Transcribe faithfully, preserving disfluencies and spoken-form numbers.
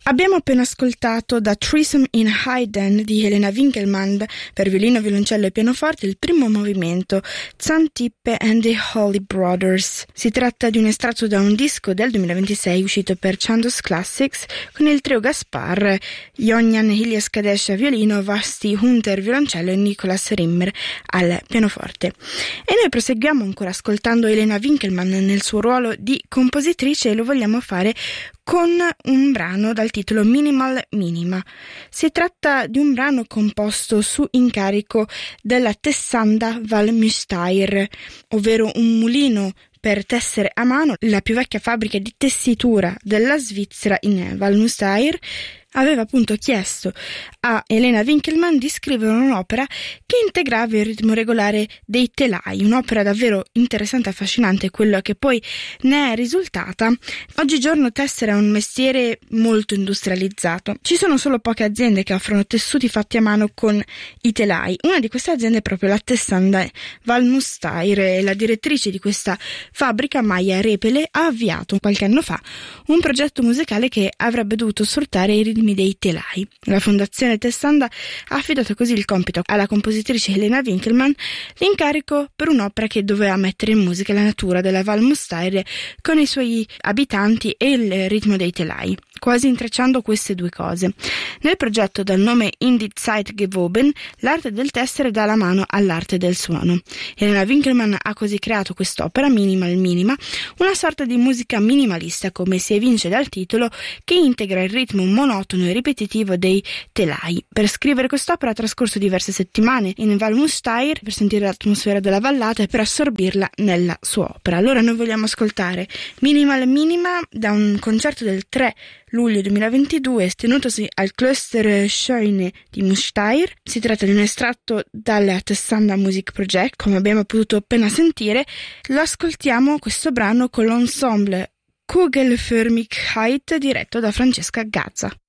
Abbiamo appena ascoltato da Threesome in Haydn di Helena Winkelmann per violino, violoncello e pianoforte il primo movimento Xantippe and the Holy Brothers. Si tratta di un estratto da un disco del duemilaventisei uscito per Chandos Classics con il trio Gaspar, Yonyan Ilyas Kadesh a violino, Vasti Hunter violoncello e Nicolas Rimmer al pianoforte. E noi proseguiamo ancora ascoltando Helena Winkelmann nel suo ruolo di compositrice e lo vogliamo fare con un brano dal titolo Minimal Minima. Si tratta di un brano composto su incarico della Tessanda Valmüstair, ovvero un mulino per tessere a mano. La più vecchia fabbrica di tessitura della Svizzera in Valmüstair aveva appunto chiesto a Helena Winkelmann di scrivere un'opera che integrava il ritmo regolare dei telai, un'opera davvero interessante e affascinante, quello che poi ne è risultata. Oggigiorno tessere è un mestiere molto industrializzato, ci sono solo poche aziende che offrono tessuti fatti a mano con i telai. Una di queste aziende è proprio la Tessanda Valmüstair e la direttrice di questa fabbrica, Maja Repele, ha avviato qualche anno fa un progetto musicale che avrebbe dovuto sfruttare i ritmi dei telai. La fondazione Tessanda ha affidato così il compito alla compositrice Helena Winkelmann l'incarico per un'opera che doveva mettere in musica la natura della Valmüstair con i suoi abitanti e il ritmo dei telai, quasi intrecciando queste due cose. Nel progetto dal nome In die Zeit gewoben, l'arte del tessere dà la mano all'arte del suono. Helena Winkelmann ha così creato quest'opera Minimal Minima, una sorta di musica minimalista, come si evince dal titolo, che integra il ritmo monotono e ripetitivo dei telai. Per scrivere quest'opera ha trascorso diverse settimane in Valmüstair per sentire l'atmosfera della vallata e per assorbirla nella sua opera. Allora noi vogliamo ascoltare Minimal Minima da un concerto del tre luglio duemilaventidue tenutosi al Kloster Schöne di Müstair. Si tratta di un estratto dal Tessanda Music Project, come abbiamo potuto appena sentire. Lo ascoltiamo questo brano con l'ensemble Kugelförmigkeit diretto da Francesca Gazza.